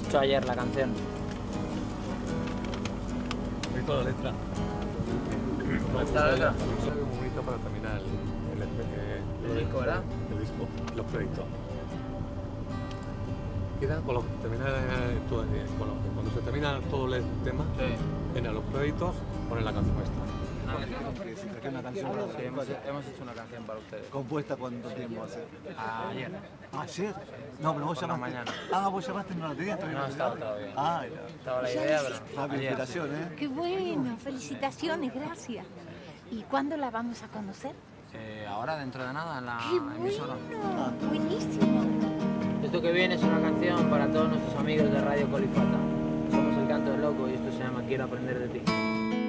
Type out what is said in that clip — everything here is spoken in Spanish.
hecho ayer la canción. Bonito la letra. ¿Está la letra? Es muy bonito para terminar El disco, ¿verdad? El disco, los créditos. Queda con lo que termina todo, cuando se termina todo el tema, en los créditos ponen la canción esta. Una canción para Sí, hemos hecho una canción para ustedes. ¿Compuesta cuánto tiempo hace? Ayer. ¿Ayer? No, pero vos Por la llamaste. mañana. Ah, vos llamaste y no la tenías todavía. No estaba todavía. Ah, ya. Estaba la idea, pero Rápida ayer. inspiración, ¿eh? Qué bueno, felicitaciones, gracias. ¿Y cuándo la vamos a conocer? Ahora, dentro de nada, en la ¡Qué emisora. bueno! Buenísimo. Esto que viene es una canción para todos nuestros amigos de Radio Colifata. Somos El Canto del Loco y esto se llama Quiero aprender de ti.